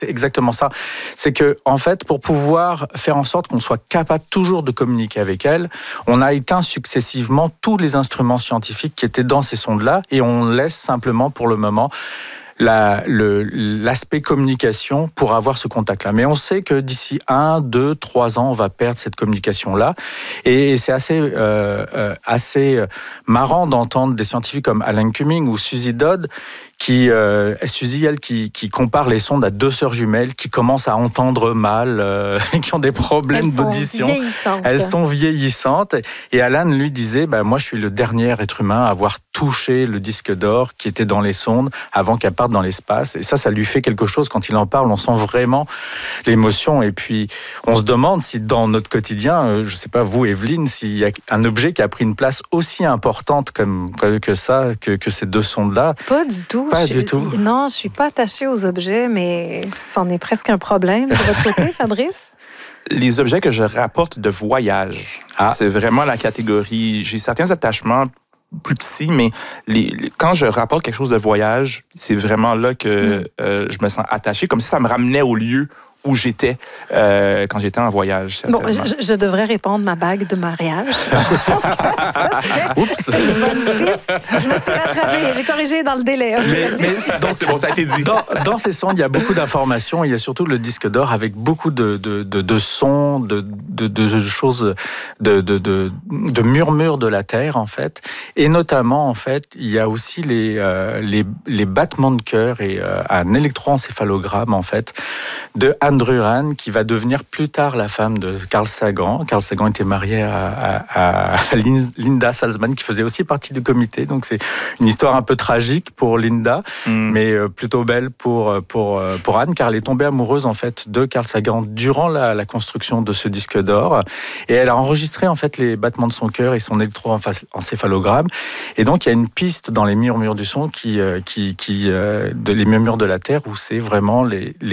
C'est exactement ça. C'est que, en fait, pour pouvoir faire en sorte qu'on soit capable toujours de communiquer avec elle, on a éteint successivement tous les instruments scientifiques qui étaient dans ces sondes-là et on laisse simplement, pour le moment, l'aspect communication pour avoir ce contact-là. Mais on sait que d'ici 1, 2, 3 ans, on va perdre cette communication-là. Et c'est assez marrant d'entendre des scientifiques comme Alan Cumming ou Suzy Dodd Suzy, elle, qui compare les sondes à 2 sœurs jumelles qui commencent à entendre mal, qui ont des problèmes d'audition. Elles sont vieillissantes. Et Alan, lui, disait, moi, je suis le dernier être humain à avoir touché le disque d'or qui était dans les sondes avant qu'elles partent dans l'espace. Et ça lui fait quelque chose. Quand il en parle, on sent vraiment l'émotion. Et puis, on se demande si dans notre quotidien, je ne sais pas, vous, Evelyne, s'il y a un objet qui a pris une place aussi importante que ces 2 sondes-là. Pas du tout. Pas du tout. Non, je ne suis pas attachée aux objets, mais c'en est presque un problème de votre côté, Fabrice? Les objets que je rapporte de voyage, c'est vraiment la catégorie. J'ai certains attachements plus petits, mais quand je rapporte quelque chose de voyage, c'est vraiment là que je me sens attaché, comme si ça me ramenait au lieu où j'étais quand j'étais en voyage. Bon, je devrais répondre ma bague de mariage. Je pense que ça, c'est une bonne piste. Je me suis rattrapée, j'ai corrigé dans le délai. Okay. Mais donc, c'est bon, ça a été dit. Dans ces sondes, il y a beaucoup d'informations. Il y a surtout le disque d'or avec beaucoup de sons, de choses, de murmures de la Terre, en fait. Et notamment, en fait, il y a aussi les battements de cœur et un électroencéphalogramme, en fait, de Anne Druran, qui va devenir plus tard la femme de Carl Sagan. Carl Sagan était marié à Linda Salzman, qui faisait aussi partie du comité. Donc c'est une histoire un peu tragique pour Linda, mais plutôt belle pour Anne, car elle est tombée amoureuse en fait de Carl Sagan durant la construction de ce disque d'or. Et elle a enregistré en fait les battements de son cœur et son électroencéphalogramme. Et donc il y a une piste dans les murmures du son les murmures de la Terre, où c'est vraiment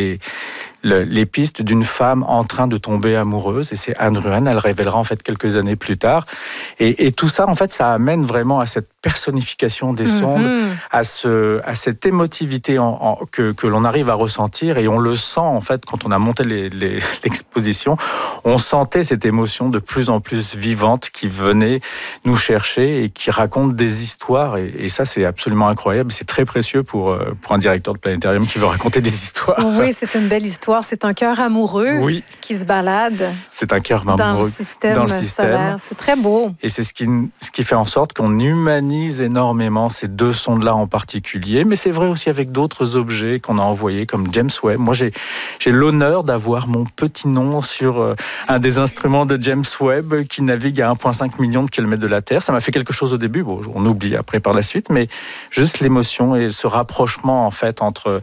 les pistes d'une femme en train de tomber amoureuse, et c'est Anne Druran, elle révélera en fait quelques années plus tard, et tout ça en fait ça amène vraiment à cette personnification des sondes, à cette émotivité que l'on arrive à ressentir, et on le sent en fait quand on a monté l'exposition, on sentait cette émotion de plus en plus vivante qui venait nous chercher et qui raconte des histoires, et ça c'est absolument incroyable, c'est très précieux pour un directeur de planétarium qui veut raconter des histoires. Oui, c'est une belle histoire. C'est un cœur amoureux qui se balade. C'est un cœur amoureux dans le système solaire. C'est très beau. Et c'est ce qui fait en sorte qu'on humanise énormément ces 2 sondes-là en particulier. Mais c'est vrai aussi avec d'autres objets qu'on a envoyés, comme James Webb. Moi, j'ai l'honneur d'avoir mon petit nom sur un des instruments de James Webb qui navigue à 1,5 million de kilomètres de la Terre. Ça m'a fait quelque chose au début. Bon, on oublie après par la suite, mais juste l'émotion et ce rapprochement en fait entre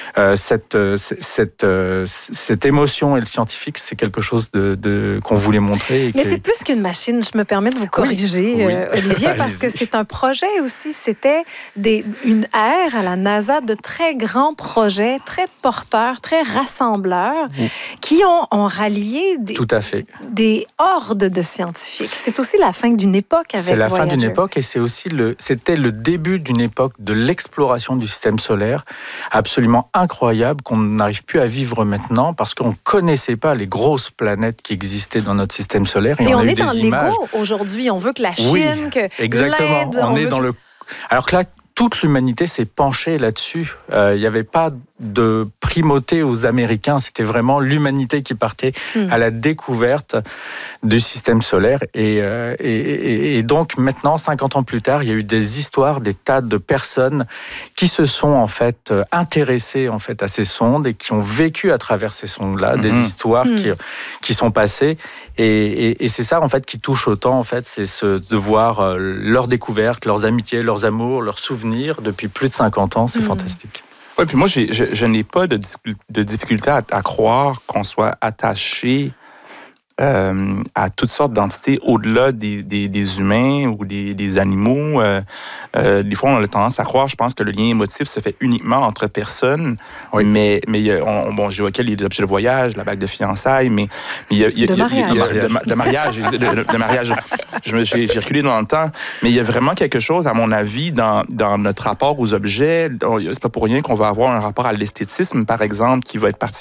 cette émotion et le scientifique, c'est quelque chose qu'on voulait montrer. Mais c'est plus qu'une machine, je me permets de vous corriger, Olivier, parce que c'est un projet aussi. C'était une ère à la NASA de très grands projets, très porteurs, très rassembleurs, qui ont rallié des hordes de scientifiques. C'est aussi la fin d'une époque avec Voyager. C'est la fin d'une époque, et c'était le début d'une époque de l'exploration du système solaire, absolument incroyable, qu'on n'arrive plus à vivre maintenant parce qu'on ne connaissait pas les grosses planètes qui existaient dans notre système solaire. Et on est dans l'ego aujourd'hui. On veut que la Chine, exactement. que l'Inde... Alors que là, toute l'humanité s'est penchée là-dessus. Il n'y avait pas de primauté aux Américains. C'était vraiment l'humanité qui partait à la découverte du système solaire. Et donc, maintenant, 50 ans plus tard, il y a eu des histoires, des tas de personnes qui se sont en fait intéressées en fait à ces sondes et qui ont vécu à travers ces sondes-là, des histoires qui sont passées. Et c'est ça en fait qui touche autant en fait, c'est de voir leurs découvertes, leurs amitiés, leurs amours, leurs souvenirs depuis plus de 50 ans. C'est fantastique. Oui, puis moi, je n'ai pas de difficulté à croire qu'on soit attaché à toutes sortes d'entités au-delà des humains ou des animaux. Des fois, on a tendance à croire, je pense, que le lien émotif se fait uniquement entre personnes. Oui. Mais j'évoquais les objets de voyage, la bague de fiançailles, mais il y a de mariage. De mariage. J'ai reculé dans le temps, mais il y a vraiment quelque chose, à mon avis, dans notre rapport aux objets. C'est pas pour rien qu'on va avoir un rapport à l'esthétisme, par exemple, qui va être